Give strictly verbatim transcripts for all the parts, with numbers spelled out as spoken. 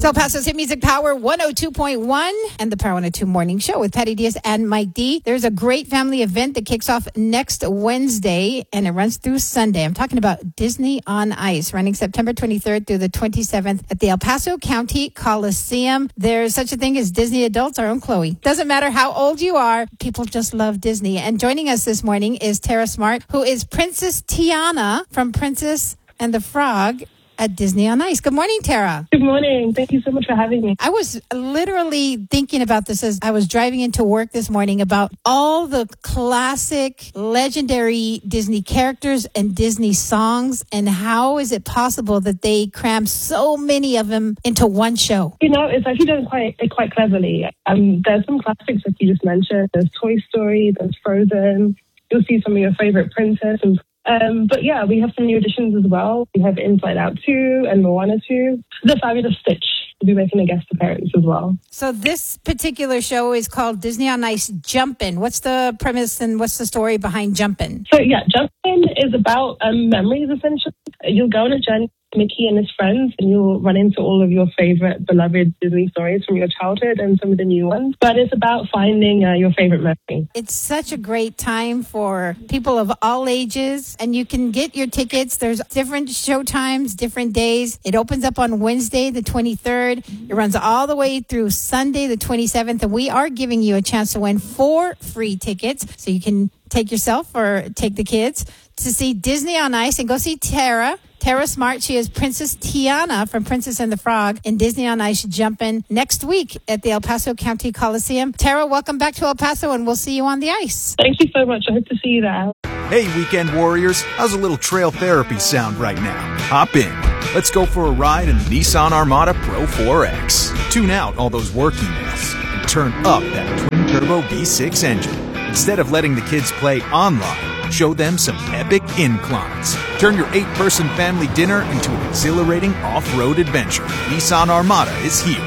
El Paso's Hit Music Power one oh two point one and the Power one oh two Morning Show with Patty Diaz and Mike D. There's a great family event that kicks off next Wednesday and it runs through Sunday. I'm talking about Disney on Ice, running September twenty-third through the twenty-seventh at the El Paso County Coliseum. There's such a thing as Disney adults, our own Chloe. Doesn't matter how old you are, people just love Disney. And joining us this morning is Tara Smart, who is Princess Tiana from Princess and the Frog at Disney on Ice. Good morning, Tara. Good morning. Thank you so much for having me. I was literally thinking about this as I was driving into work this morning about all the classic, legendary Disney characters and Disney songs, and how is it possible that they cram so many of them into one show? You know, it's actually done quite quite cleverly. Um, there's some classics that you just mentioned. There's Toy Story, there's Frozen. You'll see some of your favorite princesses. Um, but yeah, we have some new additions as well. We have Inside Out two and Moana two. The Fabulous Stitch will be making a guest appearance as well. So this particular show is called Disney on Ice Jumpin'. What's the premise and what's the story behind Jumpin'? So yeah, Jumpin' is about um, memories, essentially. You'll go on a journey with Mickey and his friends, and you'll run into all of your favorite beloved Disney stories from your childhood and some of the new ones. But it's about finding uh, your favorite memory. It's such a great time for people of all ages, and you can get your tickets. There's different show times, different days. It opens up on Wednesday, the twenty-third. It runs all the way through Sunday, the twenty-seventh, and we are giving you a chance to win four free tickets, so you can take yourself or take the kids to see Disney on Ice and go see Tara. Tara Smart, she is Princess Tiana from Princess and the Frog in Disney on Ice Jumpin' next week at the El Paso County Coliseum. Tara, welcome back to El Paso, and we'll see you on the ice. Thank you so much. I hope to see you there. Hey, weekend warriors. How's a little trail therapy sound right now? Hop in. Let's go for a ride in the Nissan Armada Pro four X. Tune out all those work emails and turn up that twin-turbo V six engine. Instead of letting the kids play online, show them some epic inclines. Turn your eight-person family dinner into an exhilarating off-road adventure. Nissan Armada is here.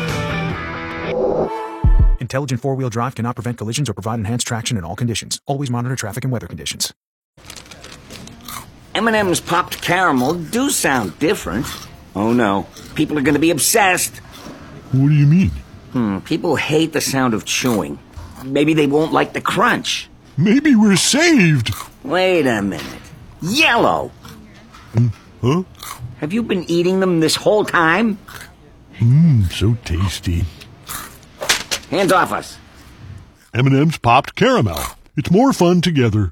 Intelligent four-wheel drive cannot prevent collisions or provide enhanced traction in all conditions. Always monitor traffic and weather conditions. M and M's popped caramel do sound different. Oh no, people are going to be obsessed. What do you mean? Hmm, people hate the sound of chewing. Maybe they won't like the crunch. Maybe we're saved. Wait a minute. Yellow! Mm, huh? Have you been eating them this whole time? Mmm, so tasty. Hands off us. M and M's popped caramel. It's more fun together.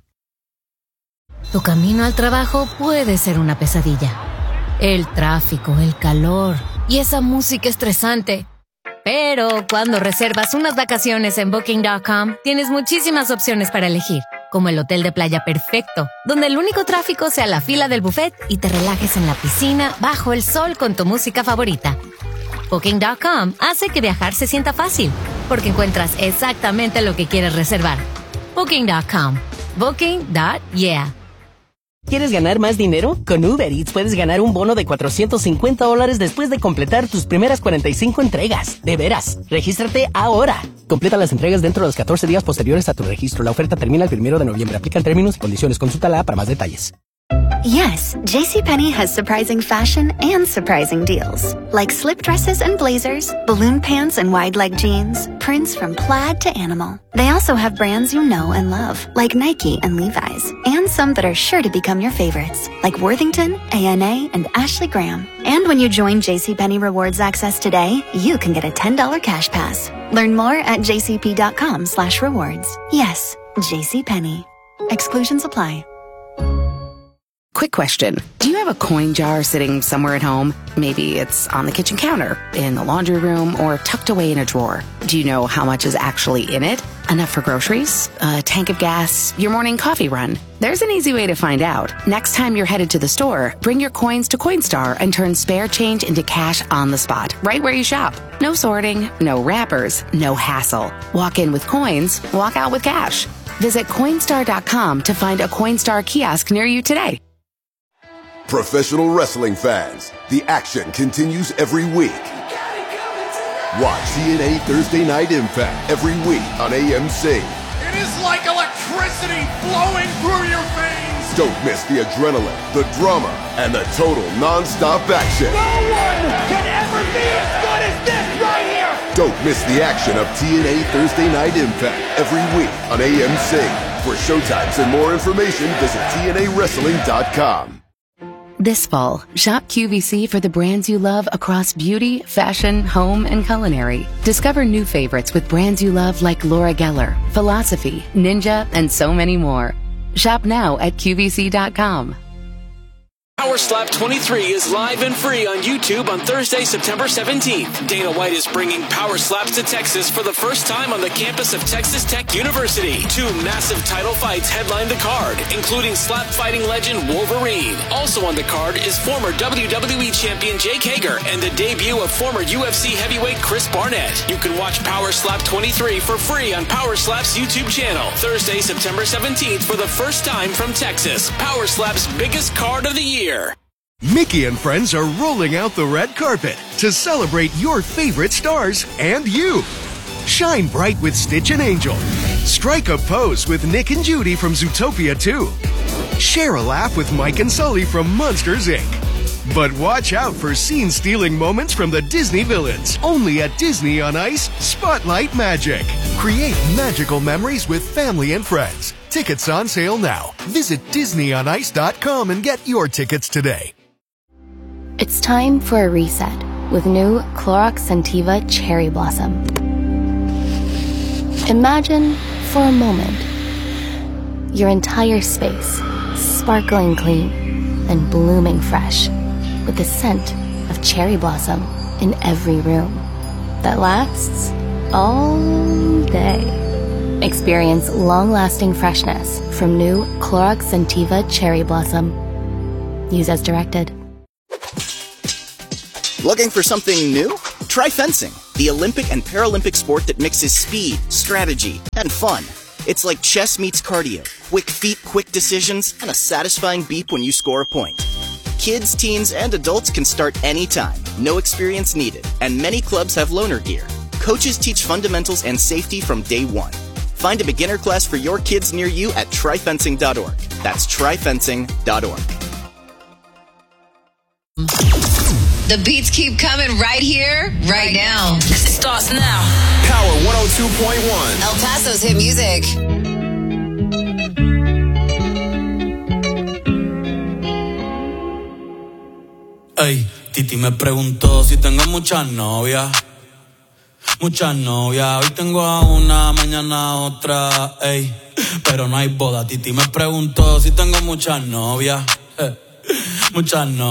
Tu camino al trabajo puede ser una pesadilla. El tráfico, el calor y esa música estresante. Pero cuando reservas unas vacaciones en Booking punto com, tienes muchísimas opciones para elegir, como el hotel de playa perfecto, donde el único tráfico sea la fila del buffet y te relajes en la piscina bajo el sol con tu música favorita. Booking punto com hace que viajar se sienta fácil, porque encuentras exactamente lo que quieres reservar. Booking punto com. Booking punto yeah. ¿Quieres ganar más dinero? Con Uber Eats puedes ganar un bono de cuatrocientos cincuenta dólares después de completar tus primeras cuarenta y cinco entregas. De veras, regístrate ahora. Completa las entregas dentro de los catorce días posteriores a tu registro. La oferta termina el primero de noviembre. Aplican términos y condiciones. Consúltala para más detalles. Yes, JCPenney has surprising fashion and surprising deals. Like slip dresses and blazers, balloon pants and wide leg jeans, prints from plaid to animal. They also have brands you know and love, like Nike and Levi's, and some that are sure to become your favorites, like Worthington, A N A, and Ashley Graham. And when you join JCPenney Rewards Access today, you can get a ten dollars cash pass. Learn more at jcp.com slash rewards. Yes, JCPenney. Exclusions apply. Quick question. Do you have a coin jar sitting somewhere at home? Maybe it's on the kitchen counter, in the laundry room, or tucked away in a drawer. Do you know how much is actually in it? Enough for groceries? A tank of gas? Your morning coffee run? There's an easy way to find out. Next time you're headed to the store, bring your coins to Coinstar and turn spare change into cash on the spot, right where you shop. No sorting, no wrappers, no hassle. Walk in with coins, walk out with cash. Visit Coinstar dot com to find a Coinstar kiosk near you today. Professional wrestling fans, the action continues every week. Watch T N A Thursday Night Impact every week on A M C. It is like electricity flowing through your veins. Don't miss the adrenaline, the drama, and the total non-stop action. No one can ever be as good as this. Don't miss the action of T N A Thursday Night Impact every week on A M C. For showtimes and more information, visit T N A wrestling dot com. This fall, shop Q V C for the brands you love across beauty, fashion, home, and culinary. Discover new favorites with brands you love like Laura Geller, Philosophy, Ninja, and so many more. Shop now at Q V C dot com. Power Slap twenty-three is live and free on YouTube on Thursday, September seventeenth. Dana White is bringing Power Slaps to Texas for the first time on the campus of Texas Tech University. Two massive title fights headline the card, including slap fighting legend Wolverine. Also on the card is former W W E champion Jake Hager and the debut of former U F C heavyweight Chris Barnett. You can watch Power Slap twenty-three for free on Power Slap's YouTube channel. Thursday, September seventeenth for the first time from Texas. Power Slap's biggest card of the year. Mickey and friends are rolling out the red carpet to celebrate your favorite stars and you. Shine bright with Stitch and Angel. Strike a pose with Nick and Judy from Zootopia two. Share a laugh with Mike and Sully from Monsters, Incorporated. But watch out for scene-stealing moments from the Disney villains. Only at Disney on Ice, Spotlight Magic. Create magical memories with family and friends. Tickets on sale now. Visit Disney on Ice dot com and get your tickets today. It's time for a reset with new Clorox Scentiva Cherry Blossom. Imagine, for a moment, your entire space sparkling clean and blooming fresh with the scent of cherry blossom in every room that lasts all day. Experience long-lasting freshness from new Clorox Scentiva Cherry Blossom. Use as directed. Looking for something new? Try fencing, the Olympic and Paralympic sport that mixes speed, strategy, and fun. It's like chess meets cardio, quick feet, quick decisions, and a satisfying beep when you score a point. Kids, teens, and adults can start anytime, no experience needed, and many clubs have loaner gear. Coaches teach fundamentals and safety from day one. Find a beginner class for your kids near you at try fencing dot org. That's try fencing dot org. The beats keep coming right here, right now. It starts now. Power one oh two point one. El Paso's hit music. Ey, Titi me preguntó si tengo muchas novias. Muchas novias, hoy tengo a una, mañana a otra, ey. Pero no hay boda. Titi me preguntó si tengo muchas novias. Muchas novias.